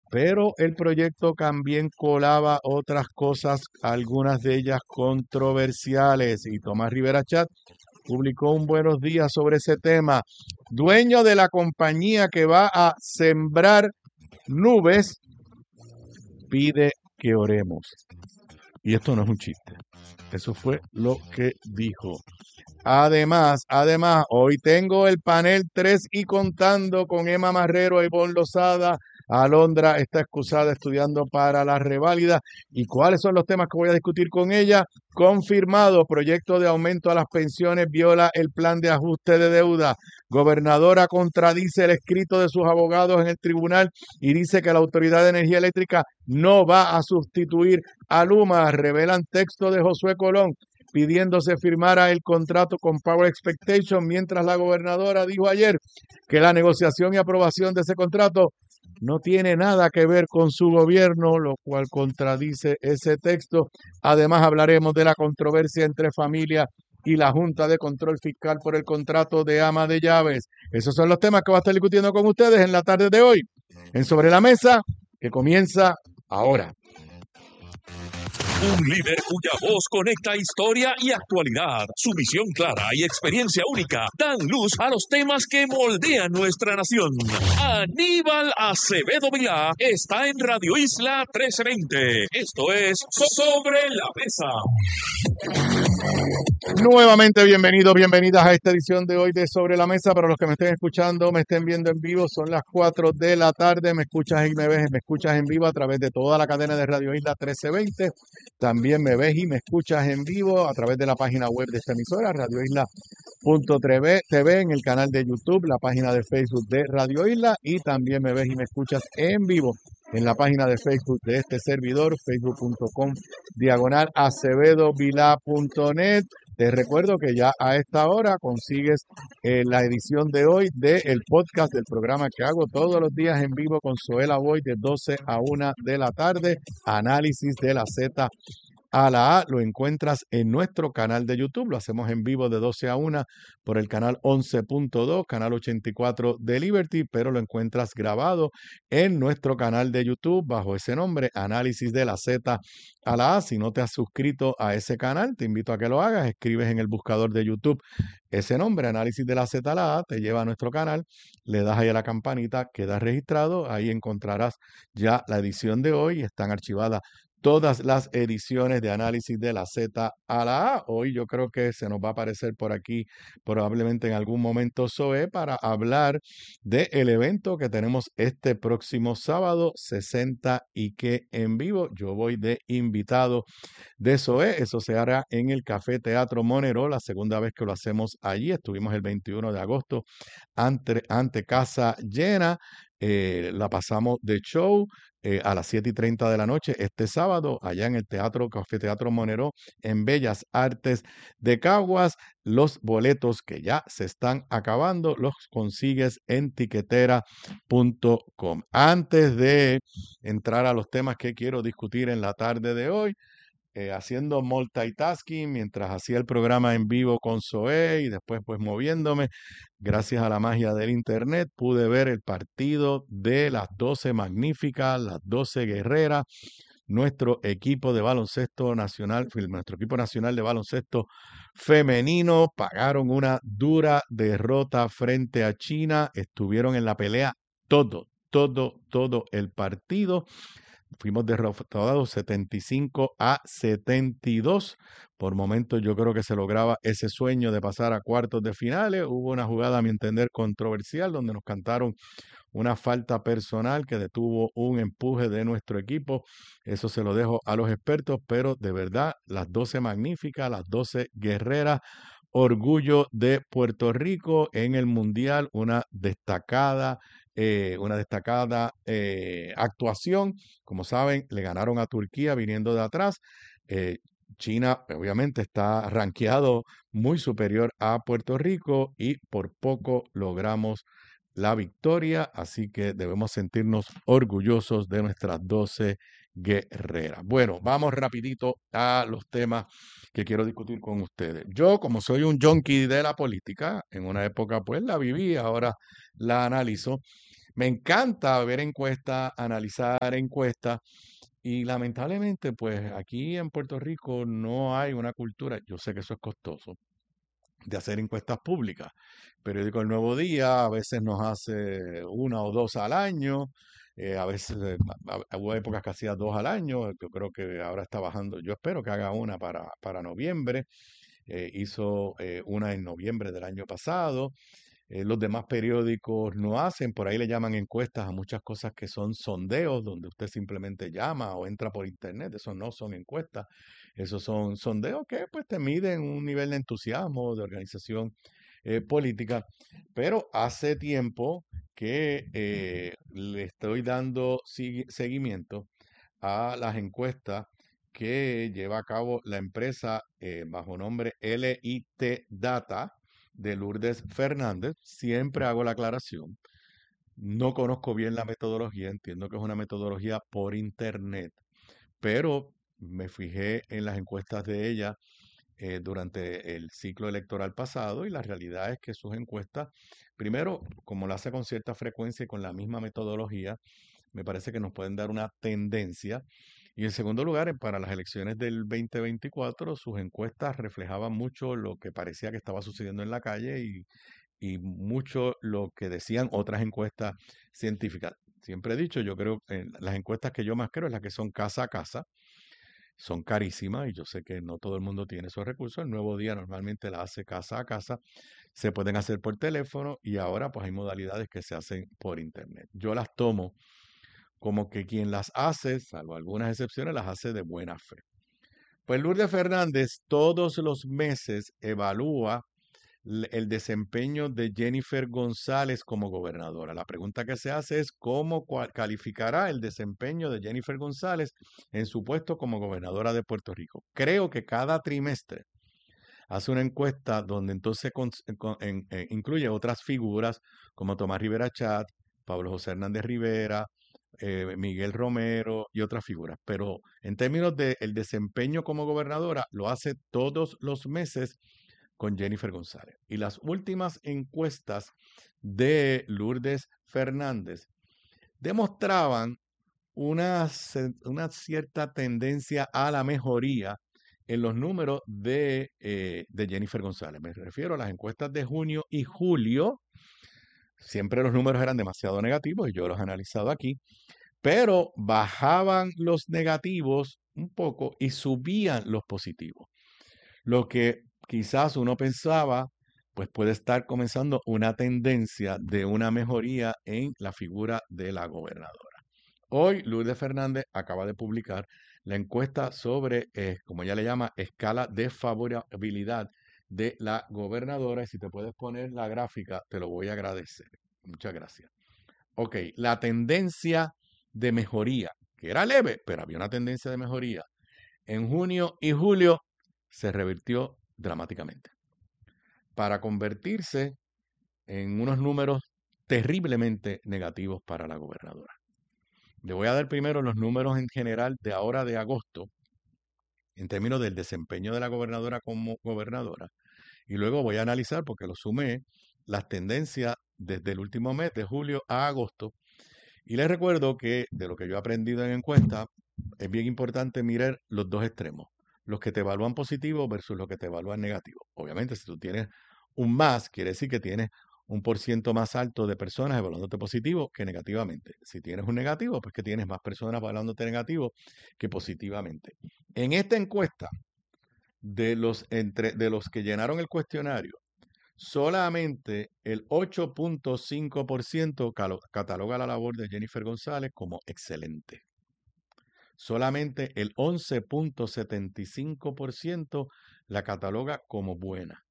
pero el proyecto también colaba otras cosas, algunas de ellas controversiales. Y Tomás Rivera Chat publicó un buenos días sobre ese tema. Dueño de la compañía que va a sembrar nubes, pide que oremos. Y esto no es un chiste. Eso fue lo que dijo. Además, hoy tengo el panel 3 y contando con Emma Marrero, Ivonne Lozada. Alondra está excusada estudiando para la reválida. ¿Y cuáles son los temas que voy a discutir con ella? Confirmado, proyecto de aumento a las pensiones viola el plan de ajuste de deuda. Gobernadora contradice el escrito de sus abogados en el tribunal y dice que la Autoridad de Energía Eléctrica no va a sustituir a Luma. Revelan texto de Josué Colón pidiendo se firmara el contrato con Power Expectation, mientras la gobernadora dijo ayer que la negociación y aprobación de ese contrato no tiene nada que ver con su gobierno, lo cual contradice ese texto. Además, hablaremos de la controversia entre familia y la Junta de Control Fiscal por el contrato de ama de llaves. Esos son los temas que voy a estar discutiendo con ustedes en la tarde de hoy, en Sobre la Mesa, que comienza ahora. Un líder cuya voz conecta historia y actualidad. Su visión clara y experiencia única dan luz a los temas que moldean nuestra nación. Aníbal Acevedo Vilá está en Radio Isla 1320. Esto es Sobre la Mesa. Nuevamente bienvenidos, bienvenidas a esta edición de hoy de Sobre la Mesa. Para los que me estén escuchando, me estén viendo en vivo, son las 4 de la tarde. Me escuchas y me ves, me escuchas en vivo a través de toda la cadena de Radio Isla 1320. También me ves y me escuchas en vivo a través de la página web de esta emisora, radioisla.tv, en el canal de YouTube, la página de Facebook de Radio Isla, y también me ves y me escuchas en vivo en la página de Facebook de este servidor, facebook.com/acevedovilá.net. Te recuerdo que ya a esta hora consigues la edición de hoy del podcast del programa que hago todos los días en vivo con Zoela Boy de 12 a 1 de la tarde. Análisis de la Z a la A. Lo encuentras en nuestro canal de YouTube. Lo hacemos en vivo de 12 a 1 por el canal 11.2, canal 84 de Liberty, pero lo encuentras grabado en nuestro canal de YouTube bajo ese nombre, Análisis de la Z a la A. Si no te has suscrito a ese canal, te invito a que lo hagas. Escribes en el buscador de YouTube ese nombre, Análisis de la Z a la A, te lleva a nuestro canal, le das ahí a la campanita, quedas registrado, ahí encontrarás ya la edición de hoy. Están archivadas todas las ediciones de Análisis de la Z a la A. Hoy yo creo que se nos va a aparecer por aquí probablemente en algún momento Zoe para hablar del evento que tenemos este próximo sábado, 60 y que en vivo. Yo voy de invitado de Zoe. Eso se hará en el Café Teatro Monero, la segunda vez que lo hacemos allí. Estuvimos el 21 de agosto ante casa llena. La pasamos de show a las 7:30 de la noche este sábado, allá en el Café Teatro Monero, en Bellas Artes de Caguas. Los boletos que ya se están acabando los consigues en tiquetera.com. Antes de entrar a los temas que quiero discutir en la tarde de hoy, haciendo multitasking mientras hacía el programa en vivo con Zoe y después pues moviéndome, gracias a la magia del internet, pude ver el partido de las 12 magníficas, las 12 guerreras. Nuestro equipo de baloncesto nacional, nuestro equipo nacional de baloncesto femenino, pagaron una dura derrota frente a China. Estuvieron en la pelea todo el partido. Fuimos derrotados 75-72. Por momentos yo creo que se lograba ese sueño de pasar a cuartos de finales. Hubo una jugada, a mi entender, controversial, donde nos cantaron una falta personal que detuvo un empuje de nuestro equipo. Eso se lo dejo a los expertos, pero de verdad, las 12 magníficas, las 12 guerreras, orgullo de Puerto Rico en el Mundial, una destacada actuación. Como saben, le ganaron a Turquía viniendo de atrás. China obviamente está rankeado muy superior a Puerto Rico y por poco logramos la victoria, así que debemos sentirnos orgullosos de nuestras 12 guerreras. Bueno, vamos rapidito a los temas que quiero discutir con ustedes. Yo, como soy un junkie de la política, en una época pues la viví, ahora la analizo. Me encanta ver encuestas, analizar encuestas y lamentablemente pues aquí en Puerto Rico no hay una cultura, yo sé que eso es costoso, de hacer encuestas públicas. Periódico El Nuevo Día a veces nos hace una o dos al año, a veces hubo épocas que hacía dos al año, yo creo que ahora está bajando, yo espero que haga una para noviembre, hizo una en noviembre del año pasado. Los demás periódicos no hacen, por ahí le llaman encuestas a muchas cosas que son sondeos, donde usted simplemente llama o entra por internet, eso no son encuestas, esos son sondeos que pues te miden un nivel de entusiasmo, de organización política, pero hace tiempo que le estoy dando seguimiento a las encuestas que lleva a cabo la empresa bajo nombre LIT Data de Lourdes Fernández. Siempre hago la aclaración. No conozco bien la metodología, entiendo que es una metodología por internet, pero me fijé en las encuestas de ella durante el ciclo electoral pasado y la realidad es que sus encuestas, primero, como lo hace con cierta frecuencia y con la misma metodología, me parece que nos pueden dar una tendencia. Y en segundo lugar, para las elecciones del 2024, sus encuestas reflejaban mucho lo que parecía que estaba sucediendo en la calle y mucho lo que decían otras encuestas científicas. Siempre he dicho, yo creo, las encuestas que yo más creo es las que son casa a casa, son carísimas y yo sé que no todo el mundo tiene esos recursos. El Nuevo Día normalmente las hace casa a casa, se pueden hacer por teléfono y ahora pues hay modalidades que se hacen por internet. Yo las tomo como que quien las hace, salvo algunas excepciones, las hace de buena fe. Pues Lourdes Fernández todos los meses evalúa el desempeño de Jennifer González como gobernadora. La pregunta que se hace es cómo calificará el desempeño de Jennifer González en su puesto como gobernadora de Puerto Rico. Creo que cada trimestre hace una encuesta donde entonces incluye otras figuras como Tomás Rivera Chat, Pablo José Hernández Rivera, Miguel Romero y otras figuras. Pero en términos del desempeño como gobernadora, lo hace todos los meses con Jennifer González. Y las últimas encuestas de Lourdes Fernández demostraban una cierta tendencia a la mejoría en los números de Jennifer González. Me refiero a las encuestas de junio y julio. Siempre los números eran demasiado negativos y yo los he analizado aquí, pero bajaban los negativos un poco y subían los positivos. Lo que quizás uno pensaba, pues puede estar comenzando una tendencia de una mejoría en la figura de la gobernadora. Hoy Lourdes Fernández acaba de publicar la encuesta sobre, como ella le llama, escala de favorabilidad de la gobernadora. Y si te puedes poner la gráfica, te lo voy a agradecer. Muchas gracias. Ok, la tendencia de mejoría, que era leve, pero había una tendencia de mejoría, en junio y julio se revirtió dramáticamente para convertirse en unos números terriblemente negativos para la gobernadora. Le voy a dar primero los números en general de ahora de agosto, en términos del desempeño de la gobernadora como gobernadora, y luego voy a analizar, porque lo sumé, las tendencias desde el último mes, de julio a agosto. Y les recuerdo que de lo que yo he aprendido en encuesta, es bien importante mirar los dos extremos, los que te evalúan positivo versus los que te evalúan negativo. Obviamente, si tú tienes un más, quiere decir que tienes un por ciento más alto de personas evaluándote positivo que negativamente. Si tienes un negativo, pues que tienes más personas evaluándote negativo que positivamente. En esta encuesta, de los que llenaron el cuestionario, solamente el 8.5% cataloga la labor de Jennifer González como excelente. Solamente el 11.75% la cataloga como buena.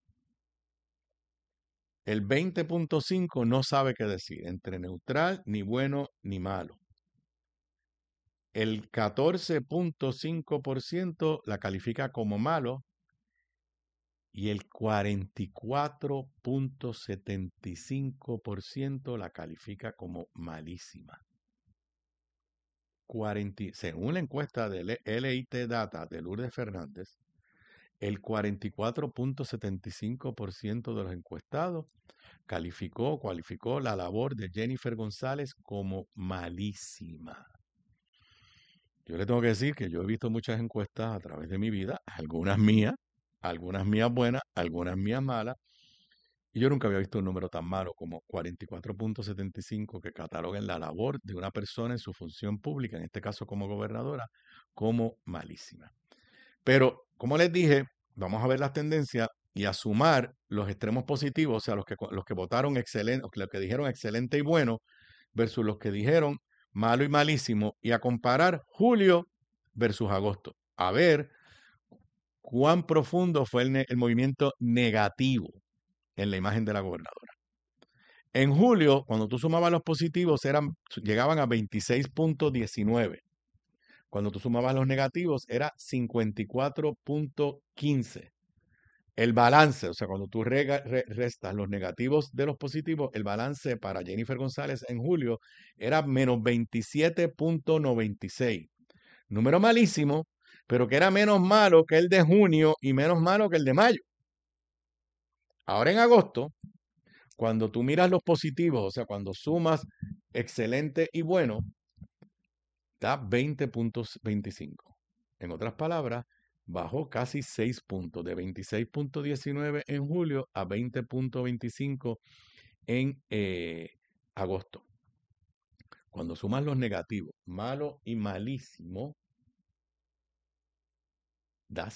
El 20.5% no sabe qué decir, entre neutral, ni bueno, ni malo. El 14.5% la califica como malo y el 44.75% la califica como malísima. Según la encuesta de LIT Data de Lourdes Fernández, el 44.75% de los encuestados cualificó la labor de Jennifer González como malísima. Yo le tengo que decir que yo he visto muchas encuestas a través de mi vida, algunas mías buenas, algunas mías malas, y yo nunca había visto un número tan malo como 44.75 que cataloguen la labor de una persona en su función pública, en este caso como gobernadora, como malísima. Pero, como les dije, vamos a ver las tendencias y a sumar los extremos positivos, o sea, los que votaron excelente, los que dijeron excelente y bueno, versus los que dijeron malo y malísimo, y a comparar julio versus agosto. A ver cuán profundo fue el movimiento negativo en la imagen de la gobernadora. En julio, cuando tú sumabas los positivos, llegaban a 26.19. Cuando tú sumabas los negativos, era 54.15. El balance, o sea, cuando tú restas los negativos de los positivos, el balance para Jennifer González en julio era menos 27.96. Número malísimo, pero que era menos malo que el de junio y menos malo que el de mayo. Ahora en agosto, cuando tú miras los positivos, o sea, cuando sumas excelente y bueno, da 20.25. En otras palabras, bajó casi 6 puntos, de 26.19 en julio a 20.25 en agosto. Cuando sumas los negativos, malo y malísimo, da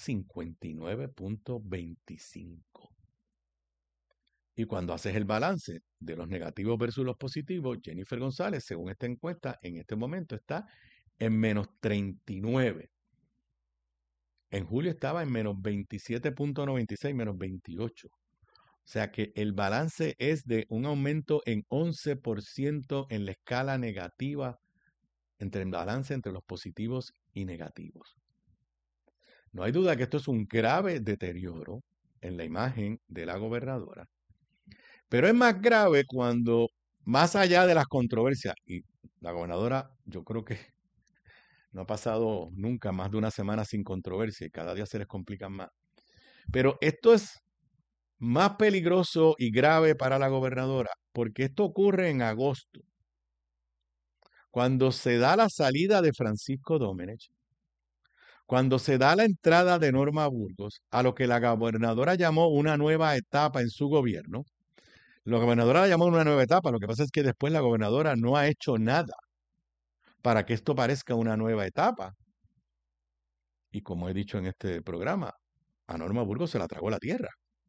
59.25. Y cuando haces el balance de los negativos versus los positivos, Jennifer González, según esta encuesta, en este momento está en menos 39. En julio estaba en menos 27.96, menos 28. O sea que el balance es de un aumento en 11% en la escala negativa, entre el balance entre los positivos y negativos. No hay duda que esto es un grave deterioro en la imagen de la gobernadora. Pero es más grave cuando, más allá de las controversias, y la gobernadora yo creo que no ha pasado nunca más de una semana sin controversia y cada día se les complican más. Pero esto es más peligroso y grave para la gobernadora porque esto ocurre en agosto, cuando se da la salida de Francisco Domenech, cuando se da la entrada de Norma Burgos a lo que la gobernadora llamó una nueva etapa en su gobierno. La gobernadora la llamó una nueva etapa, lo que pasa es que después la gobernadora no ha hecho nada para que esto parezca una nueva etapa. Y como he dicho en este programa, a Norma Burgos se la tragó la tierra.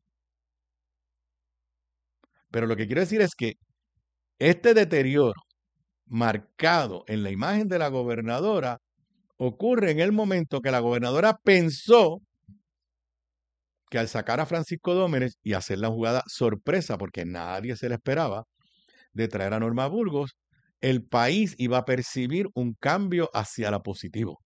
Pero lo que quiero decir es que este deterioro marcado en la imagen de la gobernadora ocurre en el momento que la gobernadora pensó que al sacar a Francisco Dómenech y hacer la jugada sorpresa, porque nadie se le esperaba, de traer a Norma Burgos, el país iba a percibir un cambio hacia la positivo.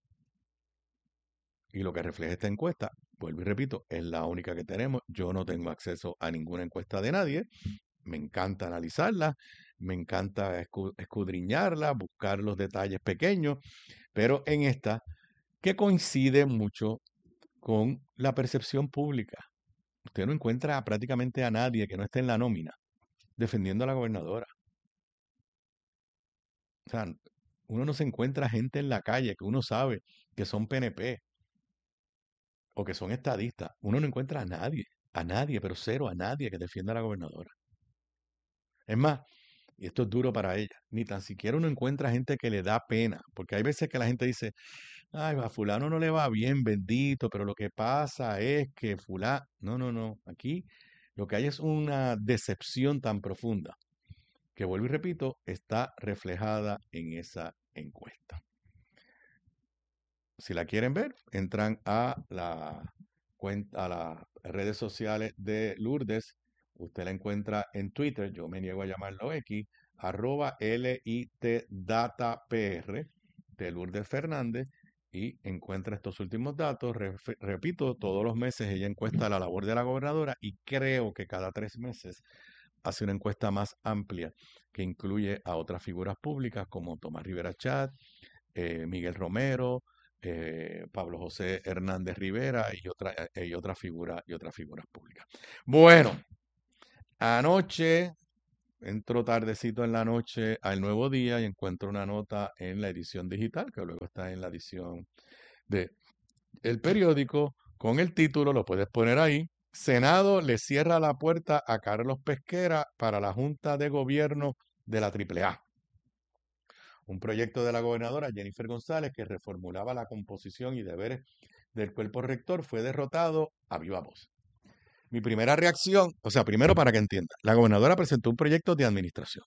Y lo que refleja esta encuesta, vuelvo y repito, es la única que tenemos. Yo no tengo acceso a ninguna encuesta de nadie. Me encanta analizarla, me encanta escudriñarla, buscar los detalles pequeños, pero en esta que coincide mucho con la percepción pública. Usted no encuentra prácticamente a nadie que no esté en la nómina defendiendo a la gobernadora. O sea, uno no se encuentra gente en la calle que uno sabe que son PNP o que son estadistas. Uno no encuentra a nadie, pero cero, a nadie que defienda a la gobernadora. Es más, y esto es duro para ella, ni tan siquiera uno encuentra gente que le da pena, porque hay veces que la gente dice, ay, a fulano no le va bien, bendito, pero lo que pasa es que fulano, no, aquí lo que hay es una decepción tan profunda, que vuelvo y repito, está reflejada en esa encuesta. Si la quieren ver, entran a las redes sociales de Lourdes. Usted la encuentra en Twitter, yo me niego a llamarlo X, @LITDataPR de Lourdes Fernández, y encuentra estos últimos datos. Repito, todos los meses ella encuesta la labor de la gobernadora y creo que cada 3 meses hace una encuesta más amplia que incluye a otras figuras públicas como Tomás Rivera Chat, Miguel Romero, Pablo José Hernández Rivera y otras figuras públicas. Bueno, anoche entro tardecito en la noche al Nuevo Día y encuentro una nota en la edición digital, que luego está en la edición de el periódico, con el título, lo puedes poner ahí: Senado le cierra la puerta a Carlos Pesquera para la Junta de Gobierno de la AAA. Un proyecto de la gobernadora Jennifer González que reformulaba la composición y deberes del cuerpo rector fue derrotado a viva voz. Mi primera reacción, o sea, primero para que entienda, la gobernadora presentó un proyecto de administración.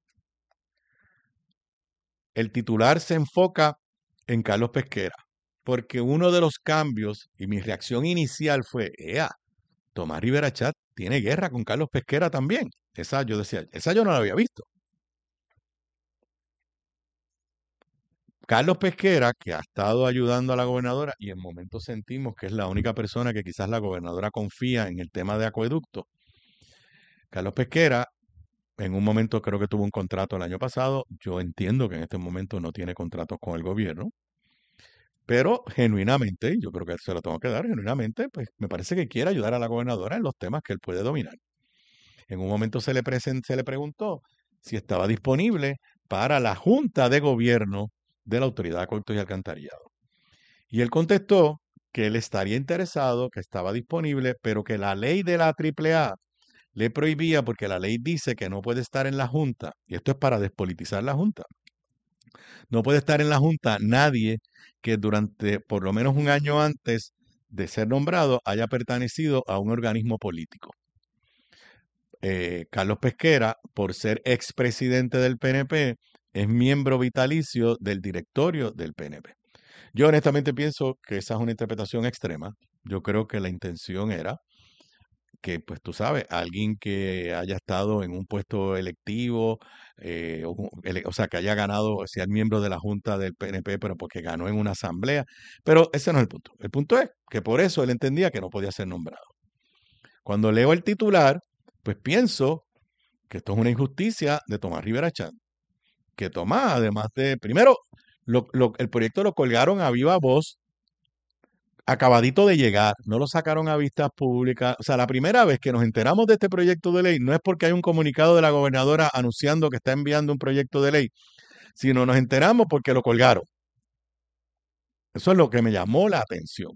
El titular se enfoca en Carlos Pesquera, porque uno de los cambios, y mi reacción inicial fue, Tomás Rivera Chat tiene guerra con Carlos Pesquera también. Esa yo decía, esa yo no la había visto. Carlos Pesquera, que ha estado ayudando a la gobernadora y en momentos sentimos que es la única persona que quizás la gobernadora confía en el tema de acueducto. Carlos Pesquera, en un momento creo que tuvo un contrato el año pasado. Yo entiendo que en este momento no tiene contratos con el gobierno, pero genuinamente, yo creo que se lo tengo que dar, genuinamente, pues me parece que quiere ayudar a la gobernadora en los temas que él puede dominar. En un momento se le preguntó si estaba disponible para la Junta de Gobierno de la Autoridad de Acueductos y Alcantarillado. Y él contestó que él estaría interesado, que estaba disponible, pero que la ley de la AAA le prohibía, porque la ley dice que no puede estar en la Junta, y esto es para despolitizar la Junta. No puede estar en la Junta nadie que durante por lo menos un año antes de ser nombrado haya pertenecido a un organismo político. Carlos Pesquera, por ser expresidente del PNP, es miembro vitalicio del directorio del PNP. Yo honestamente pienso que esa es una interpretación extrema. Yo creo que la intención era que, pues tú sabes, alguien que haya estado en un puesto electivo, o sea, que haya ganado, sea el miembro de la Junta del PNP, pero porque ganó en una asamblea. Pero ese no es el punto. El punto es que por eso él entendía que no podía ser nombrado. Cuando leo el titular, pues pienso que esto es una injusticia de Tomás Rivera Chat. Que Tomás, además de, primero, el proyecto lo colgaron a viva voz, acabadito de llegar, no lo sacaron a vistas públicas. O sea, la primera vez que nos enteramos de este proyecto de ley no es porque hay un comunicado de la gobernadora anunciando que está enviando un proyecto de ley, sino nos enteramos porque lo colgaron. Eso es lo que me llamó la atención.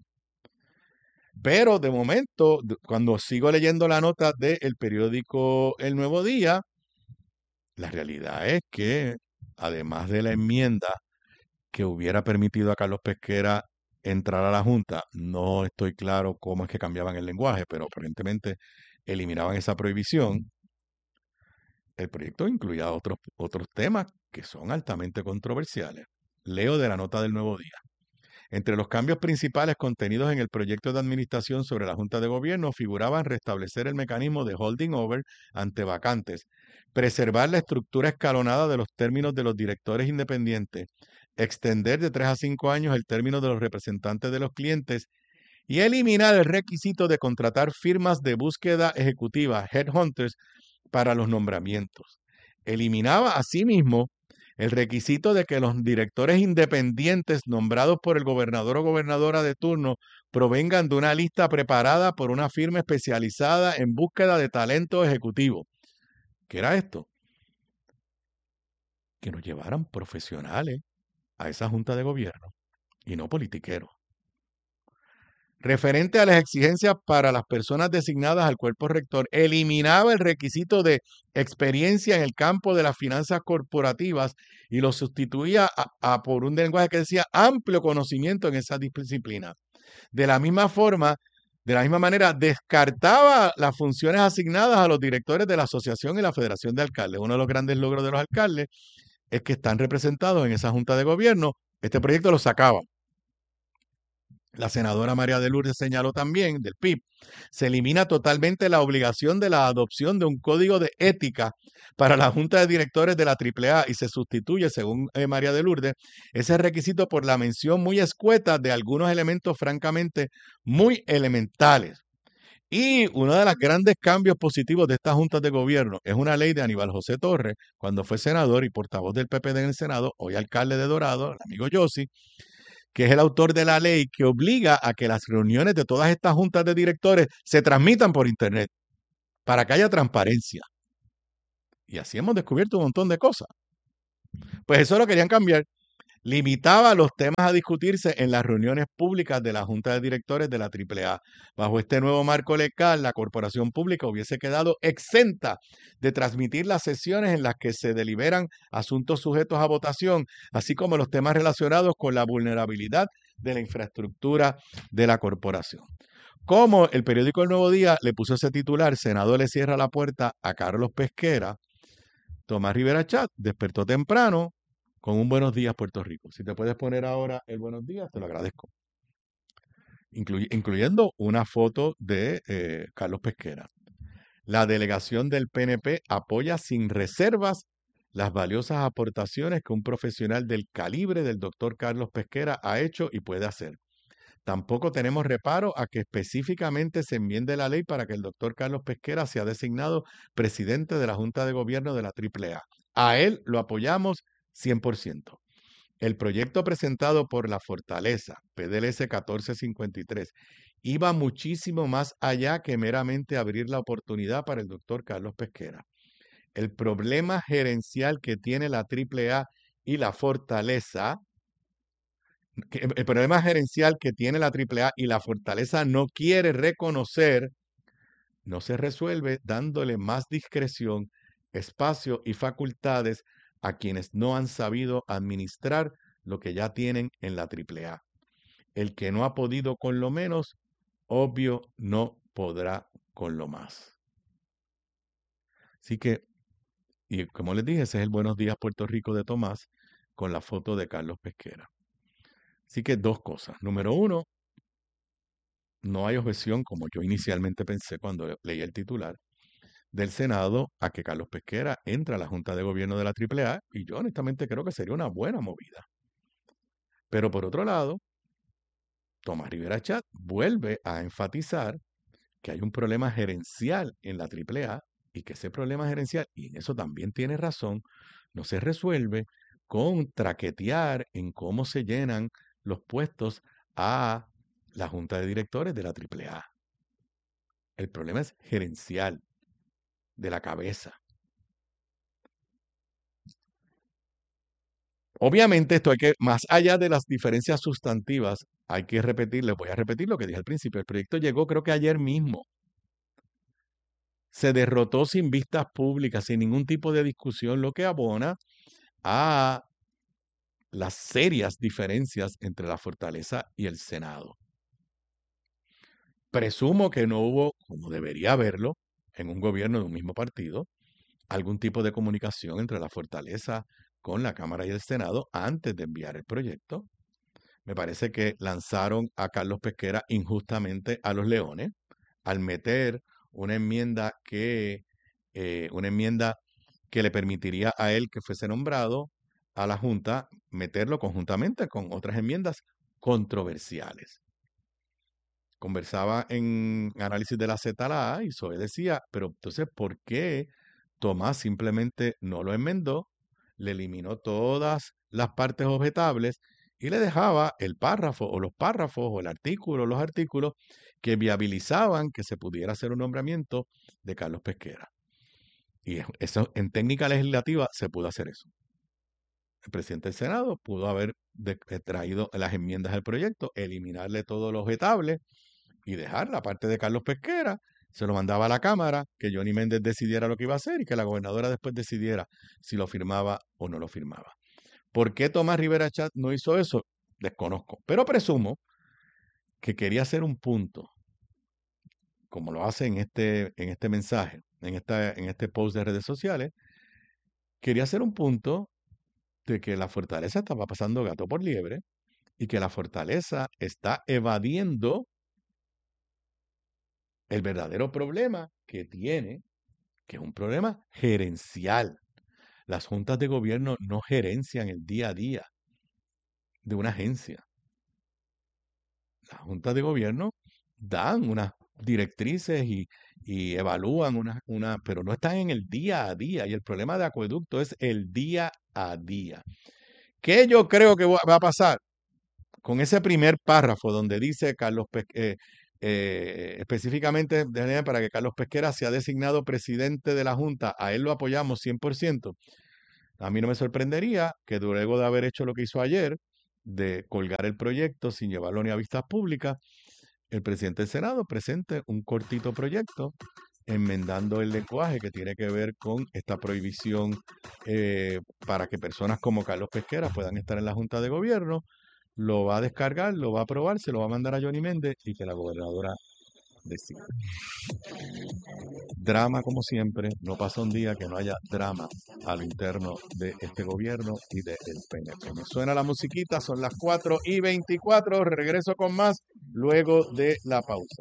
Pero de momento, cuando sigo leyendo la nota del periódico El Nuevo Día, la realidad es que, además de la enmienda que hubiera permitido a Carlos Pesquera entrar a la Junta, no estoy claro cómo es que cambiaban el lenguaje, pero aparentemente eliminaban esa prohibición. El proyecto incluía otros temas que son altamente controversiales. Leo de la nota del Nuevo Día. Entre los cambios principales contenidos en el proyecto de administración sobre la Junta de Gobierno figuraban restablecer el mecanismo de holding over ante vacantes, preservar la estructura escalonada de los términos de los directores independientes, extender de 3 a 5 años el término de los representantes de los clientes y eliminar el requisito de contratar firmas de búsqueda ejecutiva, headhunters, para los nombramientos. Eliminaba asimismo el requisito de que los directores independientes nombrados por el gobernador o gobernadora de turno provengan de una lista preparada por una firma especializada en búsqueda de talento ejecutivo. ¿Qué era esto? Que nos llevaran profesionales a esa junta de gobierno y no politiqueros. Referente a las exigencias para las personas designadas al cuerpo rector, eliminaba el requisito de experiencia en el campo de las finanzas corporativas y lo sustituía por un lenguaje que decía amplio conocimiento en esa disciplina. De la misma forma, de la misma manera, descartaba las funciones asignadas a los directores de la Asociación y la Federación de Alcaldes. Uno de los grandes logros de los alcaldes es que están representados en esa junta de gobierno. Este proyecto lo sacaba. La senadora María de Lourdes señaló también, del PIB, se elimina totalmente la obligación de la adopción de un código de ética para la Junta de Directores de la AAA y se sustituye, según María de Lourdes, ese requisito por la mención muy escueta de algunos elementos francamente muy elementales. Y uno de los grandes cambios positivos de estas juntas de gobierno es una ley de Aníbal José Torres, cuando fue senador y portavoz del PPD en el Senado, hoy alcalde de Dorado, el amigo Yossi, que es el autor de la ley que obliga a que las reuniones de todas estas juntas de directores se transmitan por internet para que haya transparencia. Y así hemos descubierto un montón de cosas. Pues eso lo querían cambiar. Limitaba los temas a discutirse en las reuniones públicas de la Junta de Directores de la AAA. Bajo este nuevo marco legal, la corporación pública hubiese quedado exenta de transmitir las sesiones en las que se deliberan asuntos sujetos a votación, así como los temas relacionados con la vulnerabilidad de la infraestructura de la corporación. Como el periódico El Nuevo Día le puso ese titular, Senado le cierra la puerta a Carlos Pesquera, Tomás Rivera Chat despertó temprano con un buenos días Puerto Rico. Si te puedes poner ahora el buenos días, te lo agradezco. Incluyendo una foto de Carlos Pesquera. La delegación del PNP apoya sin reservas las valiosas aportaciones que un profesional del calibre del doctor Carlos Pesquera ha hecho y puede hacer. Tampoco tenemos reparo a que específicamente se enmiende la ley para que el doctor Carlos Pesquera sea designado presidente de la Junta de Gobierno de la AAA. A él lo apoyamos 100%. El proyecto presentado por La Fortaleza, PDLS 1453, iba muchísimo más allá que meramente abrir la oportunidad para el doctor Carlos Pesquera. El problema gerencial que tiene la AAA y La Fortaleza, el problema gerencial que tiene la AAA y La Fortaleza no quiere reconocer, no se resuelve dándole más discreción, espacio y facultades a quienes no han sabido administrar lo que ya tienen en la AAA. El que no ha podido con lo menos, obvio no podrá con lo más. Así que, y como les dije, ese es el Buenos Días Puerto Rico de Tomás con la foto de Carlos Pesquera. Así que dos cosas. Número uno, no hay objeción, como yo inicialmente pensé cuando leí el titular, del Senado a que Carlos Pesquera entre a la Junta de Gobierno de la AAA, y yo honestamente creo que sería una buena movida. Pero por otro lado, Tomás Rivera Chat vuelve a enfatizar que hay un problema gerencial en la AAA y que ese problema gerencial, y en eso también tiene razón, no se resuelve con traquetear en cómo se llenan los puestos a la Junta de Directores de la AAA. El problema es gerencial, de la cabeza. Obviamente esto hay que, más allá de las diferencias sustantivas, hay que repetir, les voy a repetir lo que dije al principio, el proyecto llegó creo que ayer mismo. Se derrotó sin vistas públicas, sin ningún tipo de discusión, lo que abona a las serias diferencias entre la Fortaleza y el Senado. Presumo que no hubo, como debería haberlo, en un gobierno de un mismo partido, algún tipo de comunicación entre la Fortaleza con la Cámara y el Senado antes de enviar el proyecto. Me parece que lanzaron a Carlos Pesquera injustamente a los leones al meter una enmienda que le permitiría a él que fuese nombrado a la Junta, meterlo conjuntamente con otras enmiendas controversiales. Conversaba en análisis de la ZLA y Zoe decía, pero entonces, ¿por qué Tomás simplemente no lo enmendó, le eliminó todas las partes objetables y le dejaba el párrafo o los párrafos o el artículo o los artículos que viabilizaban que se pudiera hacer un nombramiento de Carlos Pesquera? Y eso, en técnica legislativa se pudo hacer eso. El presidente del Senado pudo haber traído las enmiendas al proyecto, eliminarle todo lo objetable y dejar la parte de Carlos Pesquera. Se lo mandaba a la Cámara, que Johnny Méndez decidiera lo que iba a hacer y que la gobernadora después decidiera si lo firmaba o no lo firmaba. ¿Por qué Tomás Rivera Chat no hizo eso? Desconozco, pero presumo que quería hacer un punto, como lo hace en este mensaje, en este post de redes sociales, quería hacer un punto de que la Fortaleza estaba pasando gato por liebre y que la Fortaleza está evadiendo el verdadero problema que tiene, que es un problema gerencial. Las juntas de gobierno no gerencian el día a día de una agencia. Las juntas de gobierno dan unas directrices y evalúan pero no están en el día a día. Y el problema de Acueducto es el día a día. ¿Qué yo creo que va a pasar con ese primer párrafo donde dice específicamente para que Carlos Pesquera sea designado presidente de la Junta. A él lo apoyamos 100%. A mí no me sorprendería que luego de haber hecho lo que hizo ayer, de colgar el proyecto sin llevarlo ni a vistas públicas, el presidente del Senado presente un cortito proyecto enmendando el lenguaje que tiene que ver con esta prohibición para que personas como Carlos Pesquera puedan estar en la Junta de Gobierno. Lo va a descargar, lo va a aprobar, se lo va a mandar a Johnny Méndez y que la gobernadora decida. Drama como siempre, no pasa un día que no haya drama a lo interno de este gobierno y del PNP. Me suena la musiquita, son las 4:24, regreso con más luego de la pausa.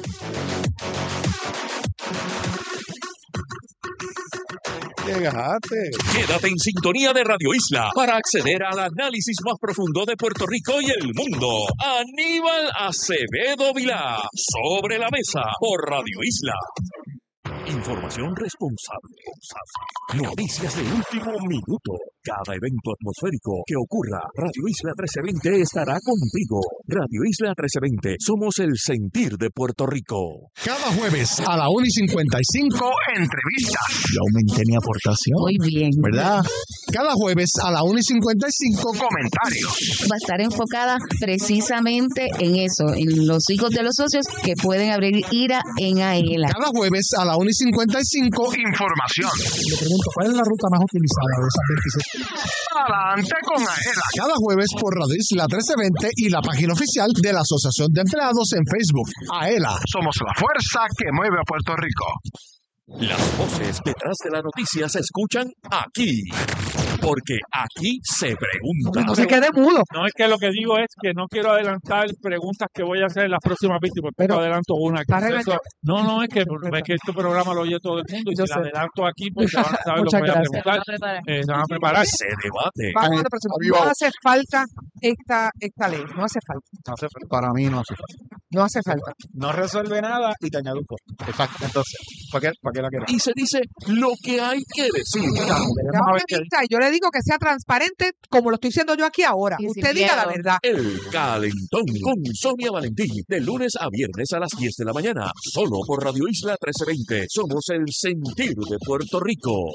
Llegaste. Quédate en sintonía de Radio Isla para acceder al análisis más profundo de Puerto Rico y el mundo. Aníbal Acevedo Vilá, Sobre la Mesa, por Radio Isla. Información responsable. Noticias de último minuto. Cada evento atmosférico que ocurra, Radio Isla 1320 estará contigo. Radio Isla 1320, somos el sentir de Puerto Rico. Cada jueves a la 1:55, entrevistas. Yo aumenté mi aportación. Muy bien. ¿Verdad? Cada jueves a la 1:55, comentarios. Va a estar enfocada precisamente en eso, en los hijos de los socios que pueden abrir IRA en AELA. Cada jueves a la 1:55, información. Le pregunto, ¿cuál es la ruta más utilizada de esas 26? Adelante con AELA. Cada jueves por Radio Isla 1320 y la página oficial de la Asociación de Empleados en Facebook. AELA, somos la fuerza que mueve a Puerto Rico. Las voces detrás de la noticia se escuchan aquí, porque aquí se pregunta. No se quede mudo. No, es que lo que digo es que no quiero adelantar preguntas que voy a hacer en las próximas víctimas, pero adelanto una. No, es que este programa lo oye todo el mundo y si la adelanto aquí, pues se van a saber lo que voy a preguntar. Se van a preparar. Se debate. Vamos a la próxima. No hace falta esta ley, no hace falta. No hace falta. Para mí no hace falta. No hace falta. No resuelve nada y te añado un costo. Exacto. Entonces, ¿para qué la quieres? Y se dice lo que hay que decir. Yo le digo que sea transparente como lo estoy diciendo yo aquí ahora. Y usted sin diga miedo. la verdad. El Calentón con Sonia Valentín, de lunes a viernes a las 10 de la mañana, solo por Radio Isla 1320. Somos el sentir de Puerto Rico.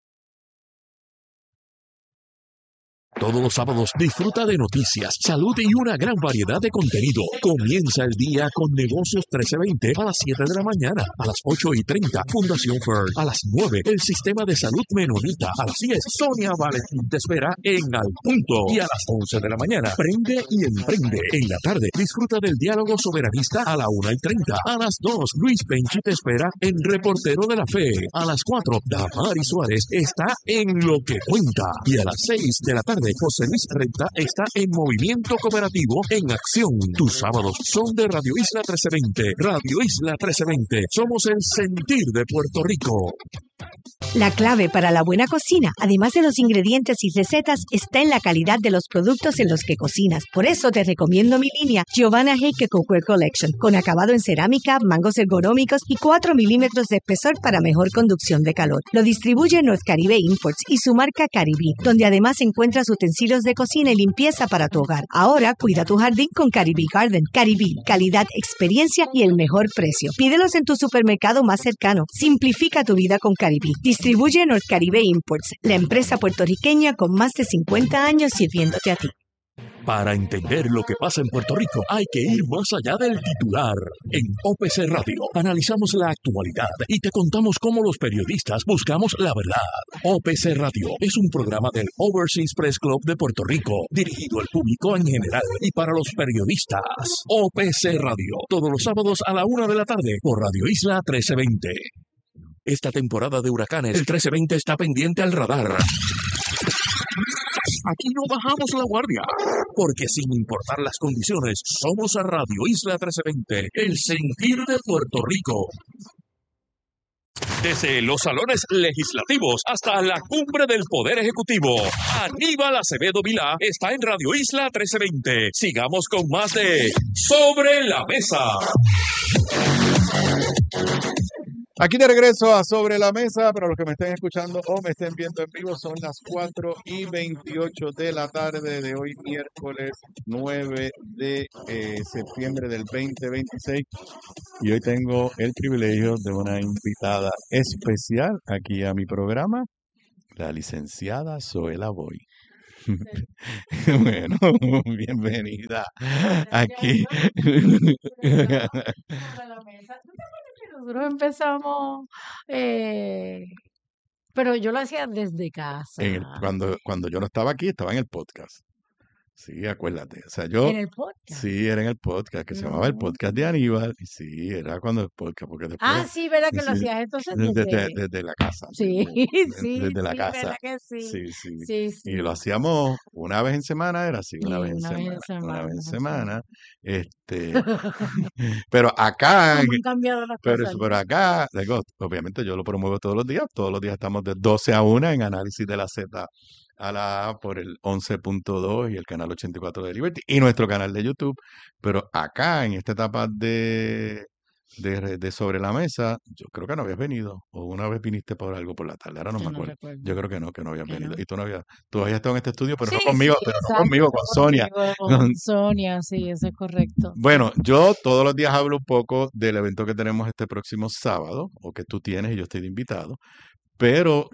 Todos los sábados disfruta de noticias, salud y una gran variedad de contenido. Comienza el día con Negocios 1320 a las 7 de la mañana, a las 8:30 Fundación Fern, a las 9 el Sistema de Salud Menonita, a las 10 Sonia Valentín te espera en Al Punto y a las 11 de la mañana Prende y Emprende. En la tarde disfruta del diálogo soberanista a la 1:30, a las 2 Luis Penchi te espera en Reportero de la Fe, a las 4 Damari Suárez está en Lo que Cuenta y a las 6 de la tarde José Luis Renta está en Movimiento Cooperativo en Acción. Tus sábados son de Radio Isla 1320. Radio Isla 1320. Somos el sentir de Puerto Rico. La clave para la buena cocina, además de los ingredientes y recetas, está en la calidad de los productos en los que cocinas. Por eso te recomiendo mi línea Giovanna Heike Cookware Collection, con acabado en cerámica, mangos ergonómicos y 4 milímetros de espesor para mejor conducción de calor. Lo distribuye North Caribe Imports y su marca Caribbean, donde además encuentras utensilios de cocina y limpieza para tu hogar. Ahora cuida tu jardín con Caribbean Garden. Caribbean, calidad, experiencia y el mejor precio. Pídelos en tu supermercado más cercano. Simplifica tu vida con Caribbean. Distribuye North Caribe Imports, la empresa puertorriqueña con más de 50 años sirviéndote a ti. Para entender lo que pasa en Puerto Rico, hay que ir más allá del titular. En OPC Radio analizamos la actualidad y te contamos cómo los periodistas buscamos la verdad. OPC Radio es un programa del Overseas Press Club de Puerto Rico, dirigido al público en general y para los periodistas. OPC Radio, todos los sábados a la 1 de la tarde por Radio Isla 1320. Esta temporada de huracanes, el 1320 está pendiente al radar. Aquí no bajamos la guardia, porque sin importar las condiciones, somos a Radio Isla 1320, el sentir de Puerto Rico. Desde los salones legislativos hasta la cumbre del Poder Ejecutivo, Aníbal Acevedo Vilá está en Radio Isla 1320. Sigamos con más de Sobre la Mesa. Aquí de regreso a Sobre la Mesa. Para los que me estén escuchando o me estén viendo en vivo, son las 4:28 de la tarde de hoy, miércoles 9 de septiembre del 2026. Y hoy tengo el privilegio de una invitada especial aquí a mi programa, la licenciada Zoela Boy. Bueno, bienvenida aquí. Nosotros empezamos, pero yo lo hacía desde casa. Cuando yo no estaba aquí, estaba en el podcast. Sí, acuérdate. O sea, ¿En el podcast? Sí, era en el podcast, que se llamaba el podcast de Aníbal. Y sí, era cuando el podcast, porque después... sí, ¿verdad que lo hacías entonces desde la casa. Sí, sí, desde la casa. ¿verdad que sí? Sí. Y lo hacíamos una vez en semana, era así, una vez en semana. Pero acá... Han cambiado las cosas. Pero acá, obviamente yo lo promuevo todos los días estamos de 12 a 1 en análisis de la Z a la A por el 11.2 y el canal 84 de Liberty y nuestro canal de YouTube. Pero acá, en esta etapa de Sobre la Mesa, yo creo que no habías venido. O una vez viniste por algo por la tarde, ahora no me acuerdo. Yo creo que no habías venido. Y tú habías estado en este estudio, pero no conmigo, con Sonia. Con Sonia, sí, eso es correcto. Bueno, yo todos los días hablo un poco del evento que tenemos este próximo sábado, o que tú tienes y yo estoy de invitado, pero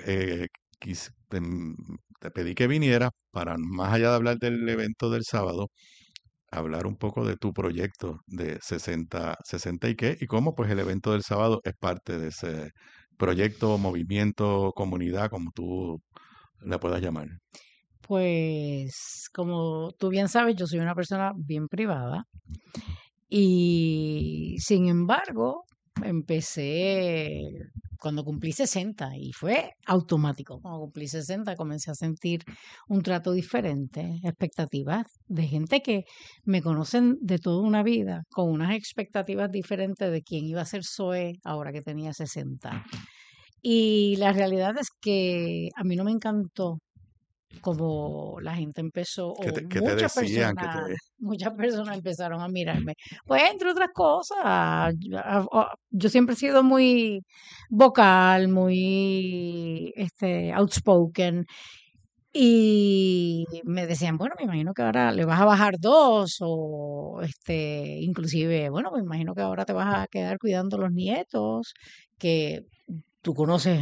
te pedí que vinieras para, más allá de hablar del evento del sábado, hablar un poco de tu proyecto de 60 y qué, y cómo pues el evento del sábado es parte de ese proyecto, movimiento, comunidad, como tú la puedas llamar. Pues, como tú bien sabes, yo soy una persona bien privada y, sin embargo, empecé cuando cumplí 60 y fue automático. Cuando cumplí 60 comencé a sentir un trato diferente, expectativas de gente que me conocen de toda una vida, con unas expectativas diferentes de quién iba a ser Zoe ahora que tenía 60. Y la realidad es que a mí no me encantó como la gente empezó, o muchas personas empezaron a mirarme. Pues, entre otras cosas, yo siempre he sido muy vocal, muy outspoken, y me decían, bueno, me imagino que ahora le vas a bajar 2, o inclusive, bueno, me imagino que ahora te vas a quedar cuidando los nietos, que tú conoces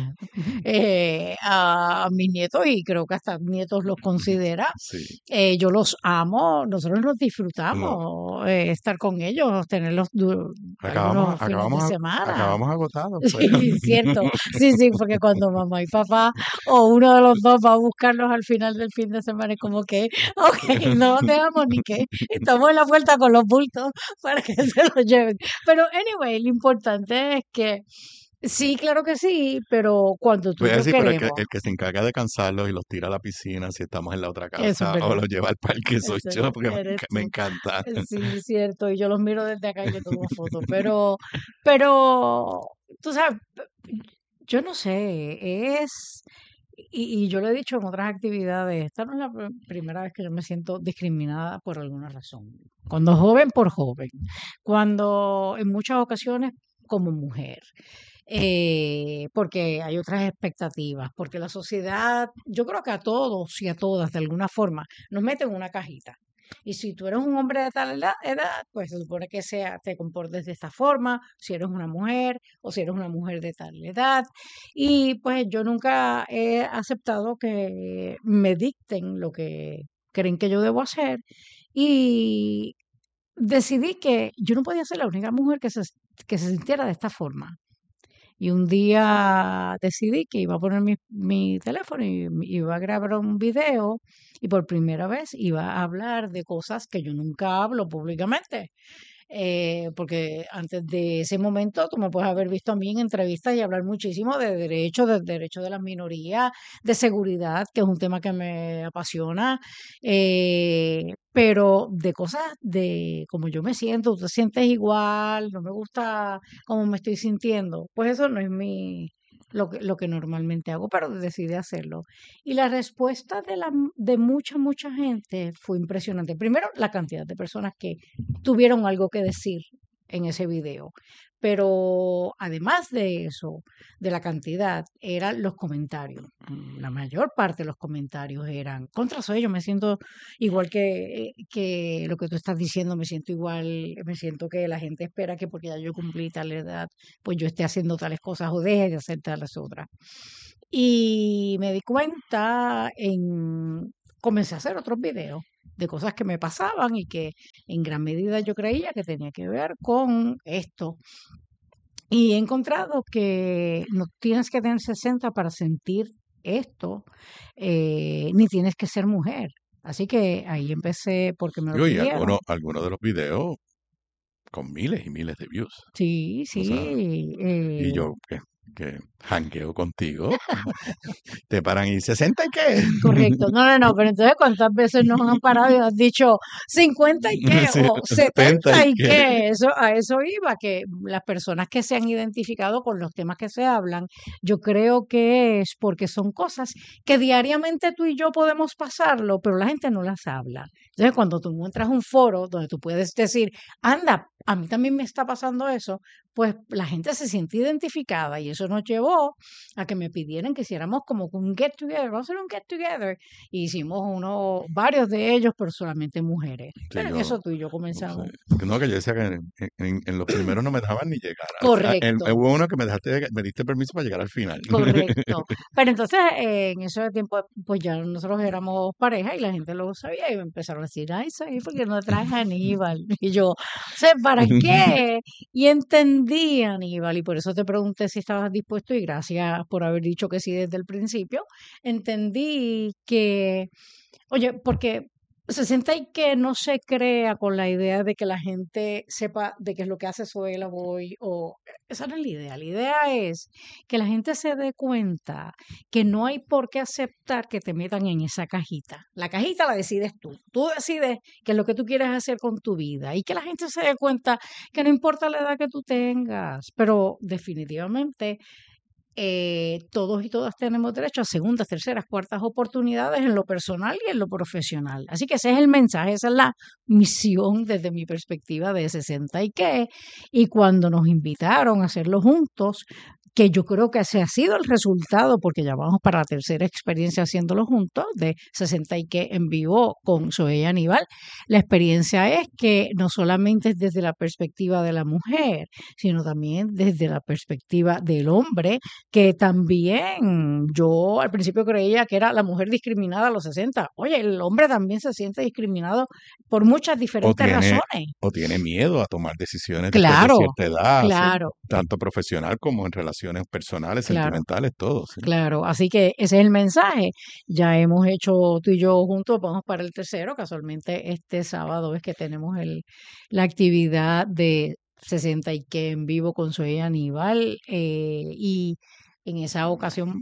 a mis nietos y creo que hasta nietos los considera. Sí. Yo los amo, nosotros nos disfrutamos estar con ellos, tenerlos acabamos fines de semana. Acabamos agotados. Sí, cierto. Sí, porque cuando mamá y papá o uno de los dos va a buscarlos al final del fin de semana es como que, no los dejamos ni que estamos en la puerta con los bultos para que se los lleven. Pero anyway, lo importante es que sí, claro que sí, pero cuando tú Pero queremos. el que se encarga de cansarlos y los tira a la piscina si estamos en la otra casa o los lleva al parque soy yo, porque me encanta. Sí, es cierto, y yo los miro desde acá y le tomo fotos, pero tú sabes, yo no sé, y yo lo he dicho en otras actividades, esta no es la primera vez que yo me siento discriminada por alguna razón. Cuando joven, por joven. Cuando en muchas ocasiones como mujer. Porque hay otras expectativas, porque la sociedad, yo creo que a todos y a todas de alguna forma nos meten en una cajita. Y si tú eres un hombre de tal edad, pues se supone que te comportes de esta forma, si eres una mujer o si eres una mujer de tal edad. Y pues yo nunca he aceptado que me dicten lo que creen que yo debo hacer. Y decidí que yo no podía ser la única mujer que se sintiera de esta forma. Y un día decidí que iba a poner mi teléfono y iba a grabar un video y por primera vez iba a hablar de cosas que yo nunca hablo públicamente. Porque antes de ese momento tú me puedes haber visto a mí en entrevistas y hablar muchísimo de derechos de las minorías, de seguridad, que es un tema que me apasiona, pero de cosas de cómo yo me siento, tú te sientes igual, no me gusta cómo me estoy sintiendo, pues eso no es lo que normalmente hago, pero decidí hacerlo. Y la respuesta de mucha gente fue impresionante. Primero, la cantidad de personas que tuvieron algo que decir en ese video. Pero además de eso, de la cantidad, eran los comentarios. La mayor parte de los comentarios eran contra Zoe. Yo me siento igual que lo que tú estás diciendo, me siento igual, me siento que la gente espera que porque ya yo cumplí tal edad, pues yo esté haciendo tales cosas o deje de hacer tales otras. Y me di cuenta comencé a hacer otros videos de cosas que me pasaban y que en gran medida yo creía que tenía que ver con esto. Y he encontrado que no tienes que tener 60 para sentir esto, ni tienes que ser mujer. Así que ahí empecé porque me lo Y pidieron. algunos de los videos con miles y miles de views. Sí, O sea, sí. y yo que jangueo contigo, te paran y 60 y qué. Correcto. No, pero entonces ¿cuántas veces nos han parado y has dicho 50 y qué Sí, o 70 y qué. qué? A eso iba, que las personas que se han identificado con los temas que se hablan, yo creo que es porque son cosas que diariamente tú y yo podemos pasarlo, pero la gente no las habla. Entonces cuando tú encuentras un foro donde tú puedes decir, anda, a mí también me está pasando eso, pues la gente se siente identificada y eso nos llevó a que me pidieran que hiciéramos como un get together, vamos a hacer un get together. Y hicimos varios de ellos, pero solamente mujeres. Sí, Pero en eso tú y yo no comenzamos. sé. No, que yo decía que en los primeros no me dejaban ni llegar. Correcto. Hubo uno que me diste permiso para llegar al final. Correcto. Pero entonces, en ese tiempo, pues ya nosotros éramos pareja y la gente lo sabía y me empezaron a decir, ay, soy porque no traes a Aníbal. Y yo, sé, ¿para qué? Y entendí, Aníbal, y por eso te pregunté si estabas dispuesto y gracias por haber dicho que sí desde el principio. Entendí que, oye, porque 60 y que no se crea con la idea de que la gente sepa de qué es lo que hace Zoela Boy o esa no es la idea. La idea es que la gente se dé cuenta que no hay por qué aceptar que te metan en esa cajita. La cajita la decides tú. Tú decides qué es lo que tú quieres hacer con tu vida y que la gente se dé cuenta que no importa la edad que tú tengas, pero definitivamente todos y todas tenemos derecho a segundas, terceras, cuartas oportunidades en lo personal y en lo profesional. Así que ese es el mensaje, esa es la misión desde mi perspectiva de 60 y qué. Y cuando nos invitaron a hacerlo juntos, que yo creo que ese ha sido el resultado, porque ya vamos para la tercera experiencia haciéndolo juntos, de 60 y qué en vivo con Zoe y Aníbal. La experiencia es que no solamente es desde la perspectiva de la mujer, sino también desde la perspectiva del hombre, que también yo al principio creía que era la mujer discriminada a los 60. Oye, el hombre también se siente discriminado por muchas diferentes razones. O tiene miedo a tomar decisiones Claro, después de cierta edad, claro. tanto profesional como en relaciones personales, Claro. sentimentales, todo. Sí. Claro, así que ese es el mensaje. Ya hemos hecho tú y yo juntos, vamos para el tercero. Casualmente este sábado es que tenemos la actividad de 60 y que en vivo con Zoe y Aníbal. Y en esa ocasión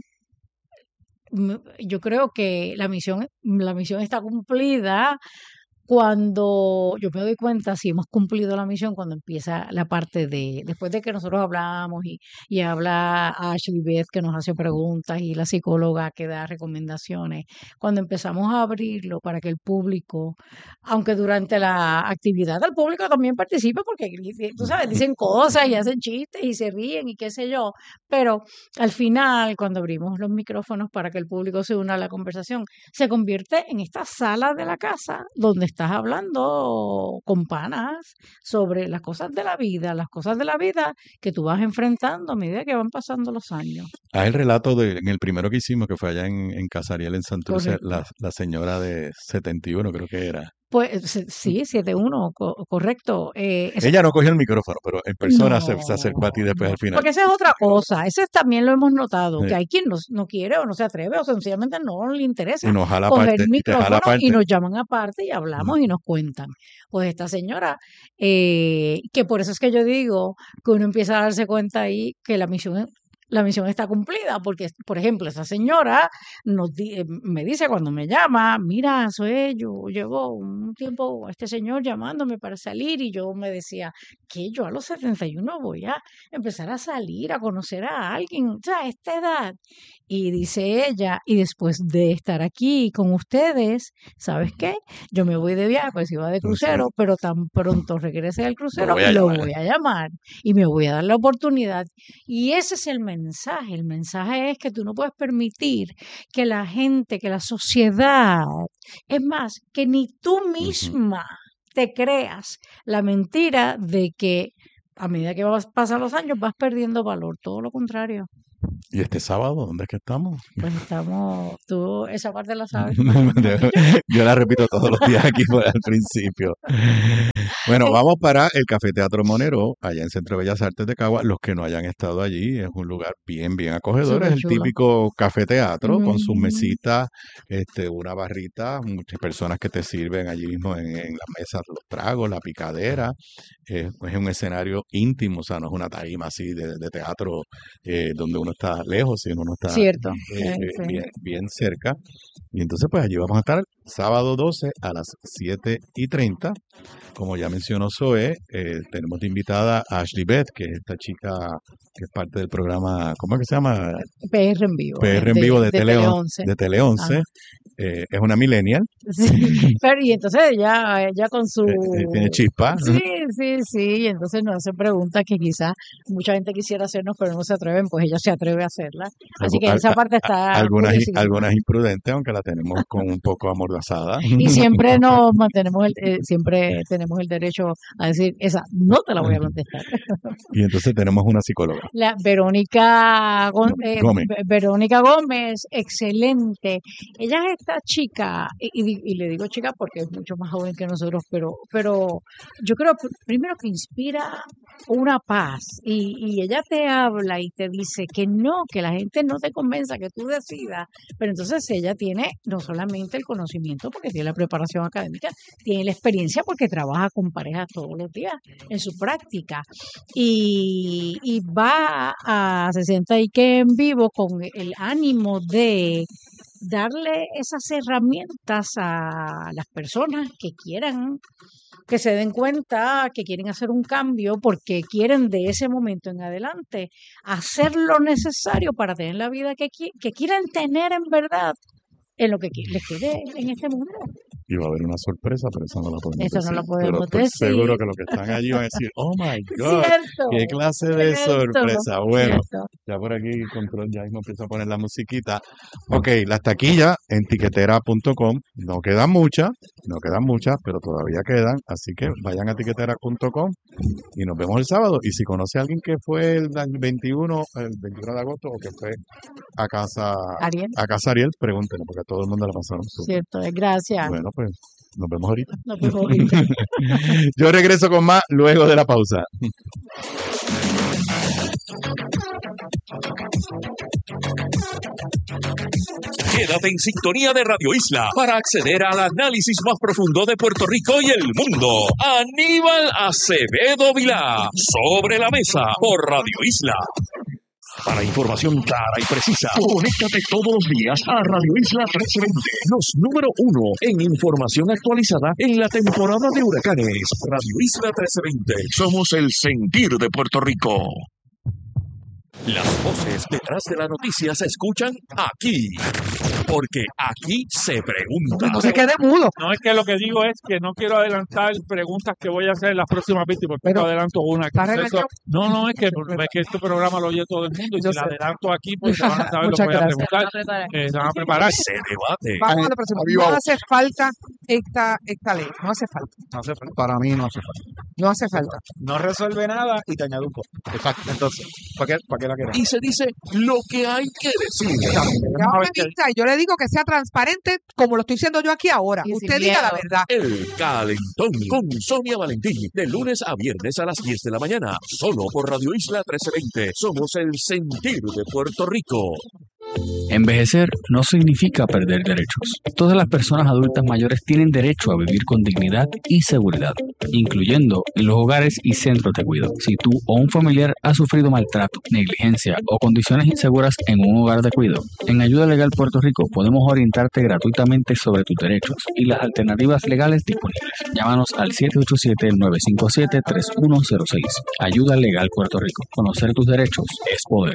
yo creo que la misión está cumplida. Cuando yo me doy cuenta si hemos cumplido la misión, cuando empieza la parte después de que nosotros hablamos y habla Ashley Beth que nos hace preguntas y la psicóloga que da recomendaciones, cuando empezamos a abrirlo para que el público, aunque durante la actividad el público también participe porque tú sabes, dicen cosas y hacen chistes y se ríen y qué sé yo, pero al final cuando abrimos los micrófonos para que el público se una a la conversación, se convierte en esta sala de la casa donde estás hablando con panas sobre las cosas de la vida que tú vas enfrentando a medida que van pasando los años. El relato en el primero que hicimos, que fue allá en Casariel, en Santurce, la señora de 71, creo que era. Pues sí, 7-1, correcto. Ella no cogió el micrófono, pero en persona se acercó a ti después al final. Porque esa es otra cosa, ese también lo hemos notado, que hay quien no quiere o no se atreve o sencillamente no le interesa y nos jala coger aparte, el micrófono y nos llaman aparte y hablamos y nos cuentan. Pues esta señora, que por eso es que yo digo que uno empieza a darse cuenta ahí que la misión la misión está cumplida, porque, por ejemplo, esa señora me dice cuando me llama, mira, yo llevo un tiempo este señor llamándome para salir, y yo me decía que yo a los 71 voy a empezar a salir, a conocer a alguien, o sea, a esta edad. Y dice ella, y después de estar aquí con ustedes, ¿sabes qué? Yo me voy de viaje, pues iba de crucero, pero tan pronto regrese del crucero, lo voy a llamar y me voy a dar la oportunidad. Y ese es el mensaje. El mensaje es que tú no puedes permitir que la gente, que la sociedad, es más, que ni tú misma te creas la mentira de que a medida que pasan los años vas perdiendo valor. Todo lo contrario. ¿Y este sábado dónde es que estamos? Pues tú esa parte la sabes. Yo la repito todos los días aquí al principio. Bueno, vamos para el Café Teatro Monero, allá en Centro de Bellas Artes de Cagua. Los que no hayan estado allí, es un lugar bien acogedor. Es el típico café teatro con sus mesitas, una barrita, muchas personas que te sirven allí mismo en las mesas los tragos, la picadera. Es un escenario íntimo, o sea, no es una tarima así de teatro donde uno está lejos, sino uno está bien cerca. Y entonces, pues allí vamos a estar sábado 12 a las 7:30. Como ya mencionó Zoe, tenemos de invitada a Ashley Beth, que es esta chica que es parte del programa, ¿cómo es que se llama? PR en Vivo. PR en Vivo de Tele 11. De Tele 11. Es una millennial. Sí, pero y entonces ella con su... tiene chispa. Sí, y entonces nos hace preguntas que quizás mucha gente quisiera hacernos, pero no se atreven, pues ella se atreve a hacerlas. Así que esa parte está... Algunas imprudentes, aunque la tenemos con un poco amordazada. Y siempre nos mantenemos, siempre tenemos el derecho a decir, esa no te la voy a contestar. Y entonces tenemos una psicóloga. La Verónica Gómez, excelente. Ella es esta chica, y le digo chica porque es mucho más joven que nosotros, pero yo creo primero que inspira una paz, y ella te habla y te dice que no, que la gente no te convenza, que tú decidas, pero entonces ella tiene no solamente el conocimiento porque tiene la preparación académica, tiene la experiencia porque trabaja con parejas todos los días en su práctica, y se sienta ahí que en vivo con el ánimo de darle esas herramientas a las personas que quieran, que se den cuenta que quieren hacer un cambio porque quieren de ese momento en adelante hacer lo necesario para tener la vida que quieren tener en verdad, en lo que les quede en este mundo. Y va a haber una sorpresa, pero eso no la podemos decir. Eso no lo podemos pero decir. Seguro que los que están allí van a decir, oh my God, cierto, qué clase de sorpresa. Bueno, cierto. ya por aquí Control ya mismo empieza a poner la musiquita. Ok, las taquillas en tiquetera.com, no quedan muchas, pero todavía quedan, así que vayan a tiquetera.com y nos vemos el sábado. Y si conoce a alguien que fue el 21 de agosto o que fue a casa Ariel, pregúntenle, porque a todo el mundo la pasaron súper. Cierto, gracias. Bueno, pues nos vemos ahorita. Yo regreso con más luego de la pausa. Quédate en sintonía de Radio Isla para acceder al análisis más profundo de Puerto Rico y el mundo. Aníbal Acevedo Vilá, Sobre la Mesa, por Radio Isla. Para información clara y precisa, conéctate todos los días a Radio Isla 1320, los número 1 en información actualizada en la temporada de huracanes. Radio Isla 1320, somos el sentir de Puerto Rico. Las voces detrás de la noticia se escuchan aquí, porque aquí se pregunta. No se quede mudo. No, es que lo que digo es que no quiero adelantar preguntas que voy a hacer en las próximas víctimas, porque adelanto una. No, es que este programa lo oye todo el mundo, y si la adelanto aquí, pues se van a saber lo que voy a preguntar. Se van a preparar. Se debate. Vamos a la próxima. No hace falta esta ley. No hace falta. No hace falta. Para mí no hace falta. No hace falta. No resuelve nada y te añado un poco. Exacto. Entonces, ¿para qué la queremos? Y se dice lo que hay que decir. Yo le digo que sea transparente como lo estoy diciendo yo aquí ahora. Y usted diga la verdad. El Calentón con Sonia Valentín, de lunes a viernes a las 10 de la mañana, solo por Radio Isla 1320. Somos el sentir de Puerto Rico. Envejecer no significa perder derechos. Todas las personas adultas mayores tienen derecho a vivir con dignidad y seguridad, incluyendo en los hogares y centros de cuidado. Si tú o un familiar ha sufrido maltrato, negligencia o condiciones inseguras en un hogar de cuidado, en Ayuda Legal Puerto Rico podemos orientarte gratuitamente sobre tus derechos y las alternativas legales disponibles. Llámanos al 787-957-3106. Ayuda Legal Puerto Rico. Conocer tus derechos es poder.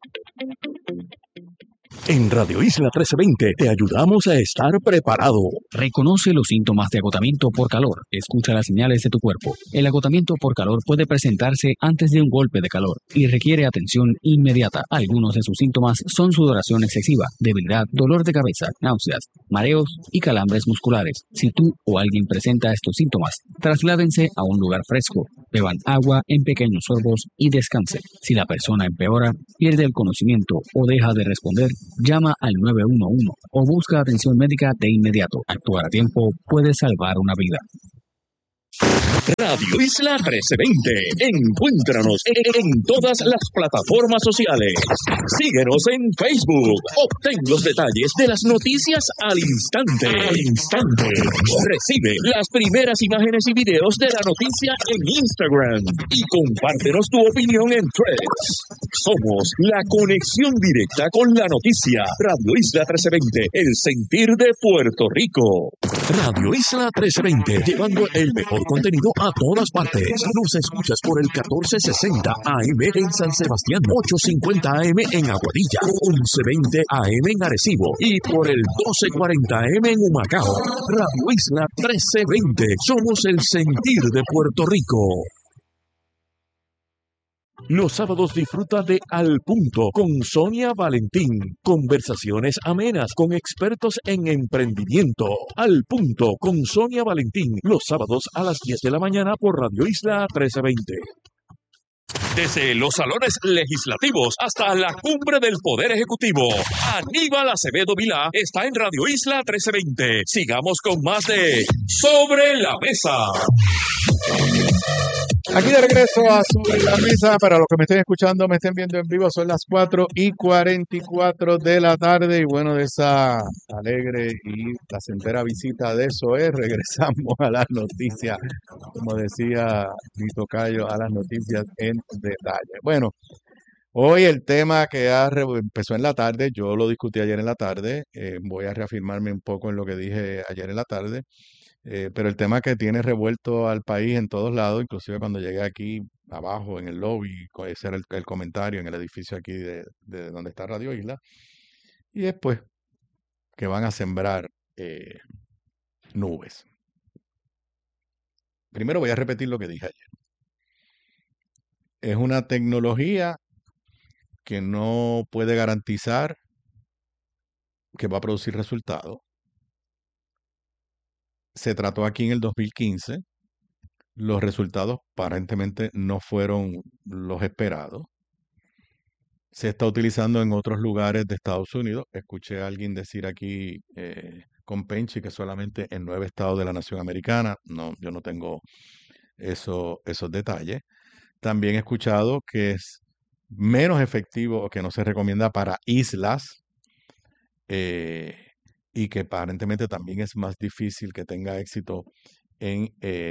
En Radio Isla 1320 te ayudamos a estar preparado. Reconoce los síntomas de agotamiento por calor. Escucha las señales de tu cuerpo. El agotamiento por calor puede presentarse antes de un golpe de calor y requiere atención inmediata. Algunos de sus síntomas son sudoración excesiva, debilidad, dolor de cabeza, náuseas, mareos y calambres musculares. Si tú o alguien presenta estos síntomas, trasládense a un lugar fresco. Beban agua en pequeños sorbos y descanse. Si la persona empeora, pierde el conocimiento o deja de responder, llama al 911 o busca atención médica de inmediato. Actuar a tiempo puede salvar una vida. Radio Isla 1320. Encuéntranos en todas las plataformas sociales. Síguenos en Facebook. Obtén los detalles de las noticias al instante. Recibe las primeras imágenes y videos de la noticia en Instagram. Y compártenos tu opinión en Threads. Somos la conexión directa con la noticia. Radio Isla 1320. El sentir de Puerto Rico. Radio Isla 1320. Llevando el mejor contenido a todas partes. Nos escuchas por el 1460 AM en San Sebastián, 850 AM en Aguadilla, 1120 AM en Arecibo y por el 1240 AM en Humacao. Radio Isla 1320. Somos el sentir de Puerto Rico. Los sábados disfruta de Al Punto con Sonia Valentín. Conversaciones amenas con expertos en emprendimiento. Al Punto con Sonia Valentín. Los sábados a las 10 de la mañana por Radio Isla 1320. Desde los salones legislativos hasta la cumbre del Poder Ejecutivo, Aníbal Acevedo Vilá está en Radio Isla 1320. Sigamos con más de Sobre la Mesa. Aquí de regreso a Sobre la Mesa. Para los que me estén escuchando, me estén viendo en vivo, son las 4:44 de la tarde. Y bueno, de esa alegre y placentera visita de SOE, regresamos a las noticias, como decía mi tocayo, a las noticias en detalle. Bueno, hoy el tema que empezó en la tarde, yo lo discutí ayer en la tarde, voy a reafirmarme un poco en lo que dije ayer en la tarde. Pero el tema que tiene revuelto al país en todos lados, inclusive cuando llegué aquí abajo en el lobby, ese era el comentario en el edificio aquí de donde está Radio Isla, y después que van a sembrar nubes. Primero voy a repetir lo que dije ayer. Es una tecnología que no puede garantizar que va a producir resultados. Se trató aquí en el 2015, los resultados aparentemente no fueron los esperados. Se está utilizando en otros lugares de Estados Unidos. Escuché a alguien decir aquí con Penchi que solamente en 9 estados de la nación americana. No, yo no tengo esos detalles. También he escuchado que es menos efectivo o que no se recomienda para islas. Y que aparentemente también es más difícil que tenga éxito en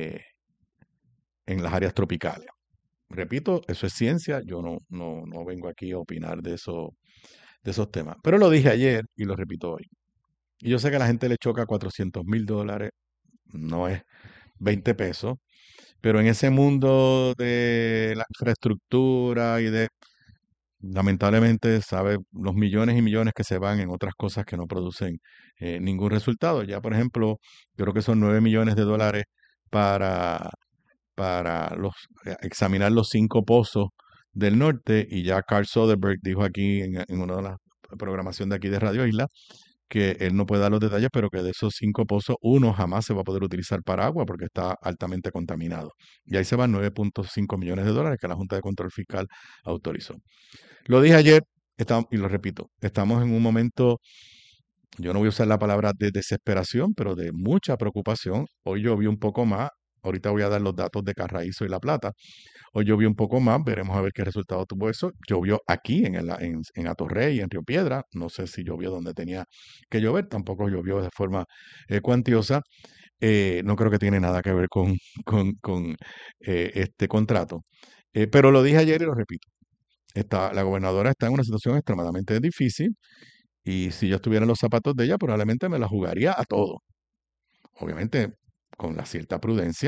las áreas tropicales. Repito, eso es ciencia, yo no vengo aquí a opinar de esos temas. Pero lo dije ayer y lo repito hoy. Y yo sé que a la gente le choca $400,000, no es 20 pesos, pero en ese mundo de la infraestructura y lamentablemente, sabe los millones y millones que se van en otras cosas que no producen ningún resultado. Ya, por ejemplo, yo creo que son $9 millones para examinar los 5 pozos del norte, y ya Carl Soderberg dijo aquí en una de las programaciones de aquí de Radio Isla que él no puede dar los detalles, pero que de esos 5 pozos, uno jamás se va a poder utilizar para agua porque está altamente contaminado. Y ahí se van $9.5 millones que la Junta de Control Fiscal autorizó. Lo dije ayer y lo repito, estamos en un momento, yo no voy a usar la palabra de desesperación, pero de mucha preocupación. Hoy llovió un poco más, ahorita voy a dar los datos de Carraízo y La Plata. Hoy llovió un poco más, veremos a ver qué resultado tuvo eso. Llovió aquí en Atorrey, en Río Piedra. No sé si llovió donde tenía que llover, tampoco llovió de forma cuantiosa. No creo que tiene nada que ver con este contrato. Pero lo dije ayer y lo repito. La gobernadora está en una situación extremadamente difícil y si yo estuviera en los zapatos de ella, probablemente me la jugaría a todo. Obviamente, con la cierta prudencia.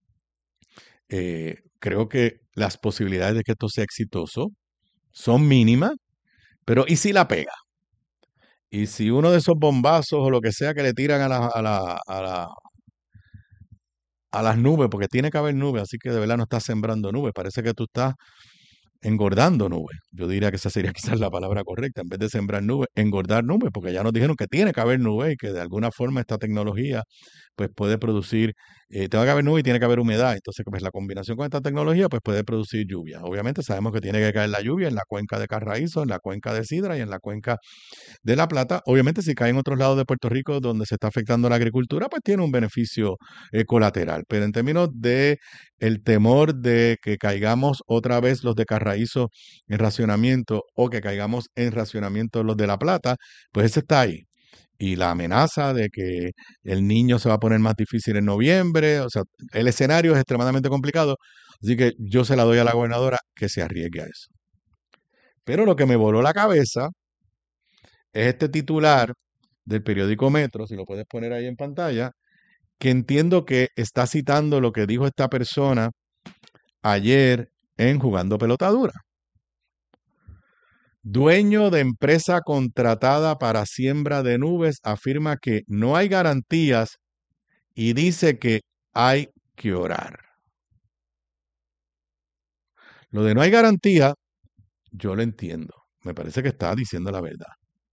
Creo que las posibilidades de que esto sea exitoso son mínimas, pero ¿y si la pega? Y si uno de esos bombazos o lo que sea que le tiran a las nubes, porque tiene que haber nubes, así que de verdad no estás sembrando nubes, parece que tú estás engordando nubes. Yo diría que esa sería quizás la palabra correcta, en vez de sembrar nubes, engordar nubes, porque ya nos dijeron que tiene que haber nubes y que de alguna forma esta tecnología pues puede producir, tiene que haber nubes y tiene que haber humedad. Entonces, pues la combinación con esta tecnología pues puede producir lluvia. Obviamente sabemos que tiene que caer la lluvia en la cuenca de Carraízo, en la cuenca de Sidra y en la cuenca de La Plata. Obviamente, si cae en otros lados de Puerto Rico donde se está afectando la agricultura, pues tiene un beneficio colateral. Pero en términos de el temor de que caigamos otra vez los de Carraízo en racionamiento o que caigamos en racionamiento los de La Plata, pues ese está ahí. Y la amenaza de que el niño se va a poner más difícil en noviembre, o sea, el escenario es extremadamente complicado, así que yo se la doy a la gobernadora que se arriesgue a eso. Pero lo que me voló la cabeza es este titular del periódico Metro, si lo puedes poner ahí en pantalla, que entiendo que está citando lo que dijo esta persona ayer en Jugando Pelota Dura. Dueño de empresa contratada para siembra de nubes afirma que no hay garantías y dice que hay que orar. Lo de no hay garantía, yo lo entiendo. Me parece que está diciendo la verdad.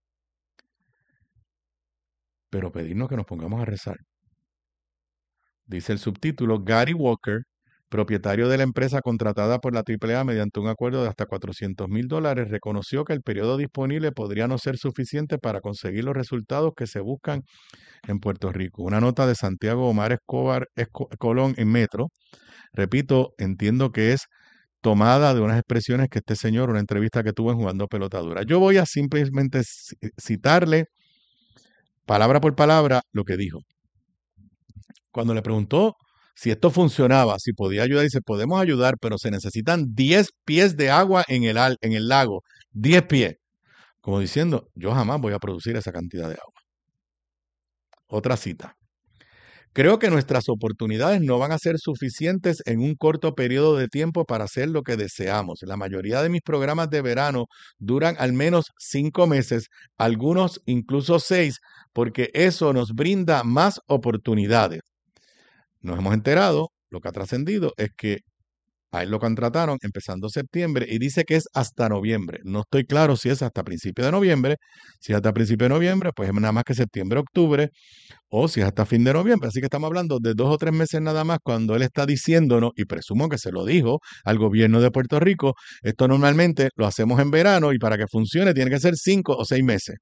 Pero pedirnos que nos pongamos a rezar. Dice el subtítulo, Gary Walker, propietario de la empresa contratada por la AAA mediante un acuerdo de hasta $400,000, reconoció que el periodo disponible podría no ser suficiente para conseguir los resultados que se buscan en Puerto Rico. Una nota de Santiago Omar Escobar Colón en Metro. Repito, entiendo que es tomada de unas expresiones que este señor, una entrevista que tuvo en Jugando Pelota Dura. Yo voy a simplemente citarle palabra por palabra lo que dijo. Cuando le preguntó si esto funcionaba, si podía ayudar, dice, podemos ayudar, pero se necesitan 10 pies de agua en el lago. 10 pies. Como diciendo, yo jamás voy a producir esa cantidad de agua. Otra cita. Creo que nuestras oportunidades no van a ser suficientes en un corto periodo de tiempo para hacer lo que deseamos. La mayoría de mis programas de verano duran al menos 5 meses, algunos incluso 6, porque eso nos brinda más oportunidades. Nos hemos enterado, lo que ha trascendido es que a él lo contrataron empezando septiembre y dice que es hasta noviembre. No estoy claro si es hasta principio de noviembre. Si es hasta principio de noviembre, pues es nada más que septiembre, octubre, o si es hasta fin de noviembre. Así que estamos hablando de 2 o 3 meses nada más cuando él está diciéndonos, y presumo que se lo dijo al gobierno de Puerto Rico, esto normalmente lo hacemos en verano y para que funcione tiene que ser 5 o 6 meses.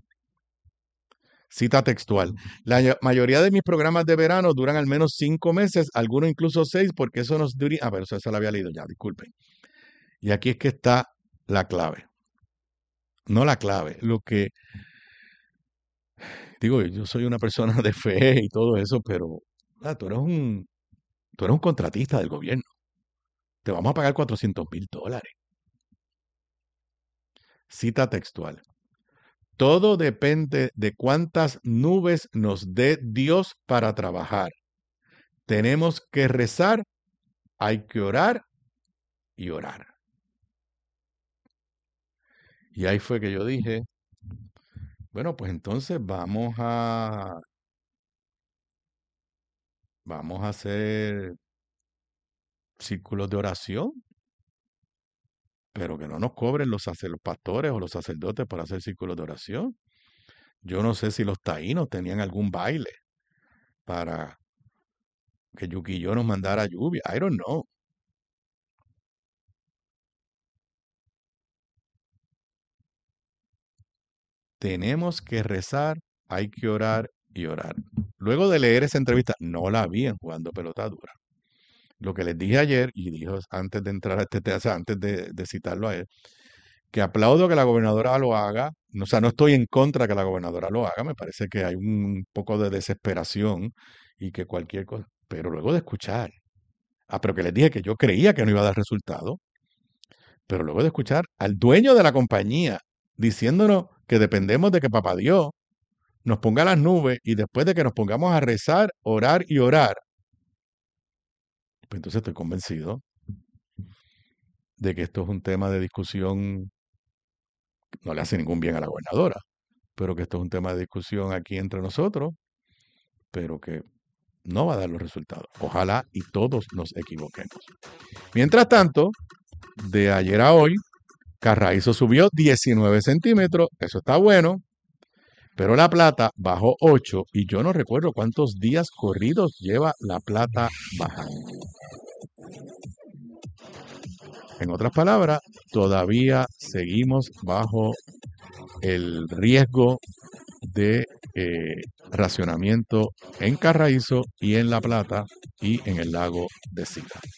Cita textual. La mayoría de mis programas de verano duran al menos 5 meses, algunos incluso 6, porque eso nos dura... pero eso lo había leído ya, disculpen. Y aquí es que está la clave. No la clave, lo que... Digo, yo soy una persona de fe y todo eso, pero tú eres un contratista del gobierno. Te vamos a pagar $400,000. Cita textual. Todo depende de cuántas nubes nos dé Dios para trabajar. Tenemos que rezar, hay que orar y orar. Y ahí fue que yo dije, bueno, pues entonces vamos a hacer círculos de oración, pero que no nos cobren los pastores o los sacerdotes para hacer círculos de oración. Yo no sé si los taínos tenían algún baile para que Yuquillo nos mandara lluvia. I don't know. Tenemos que rezar, hay que orar y orar. Luego de leer esa entrevista, no la vi en Jugando Pelota Dura. lo que les dije ayer, y dijo antes de entrar a este tema, o sea, antes de citarlo a él, que aplaudo que la gobernadora lo haga, o sea, no estoy en contra de que la gobernadora lo haga, me parece que hay un poco de desesperación y que cualquier cosa, pero luego de escuchar, pero que les dije que yo creía que no iba a dar resultado, pero luego de escuchar al dueño de la compañía diciéndonos que dependemos de que Papá Dios nos ponga las nubes y después de que nos pongamos a rezar, orar y orar, pues entonces estoy convencido de que esto es un tema de discusión, no le hace ningún bien a la gobernadora, pero que esto es un tema de discusión aquí entre nosotros, pero que no va a dar los resultados. Ojalá y todos nos equivoquemos. Mientras tanto, de ayer a hoy, Carraízo subió 19 centímetros, eso está bueno, pero La Plata bajó 8 y yo no recuerdo cuántos días corridos lleva La Plata bajando. En otras palabras, todavía seguimos bajo el riesgo de racionamiento en Carraízo y en La Plata y en el lago de Sila.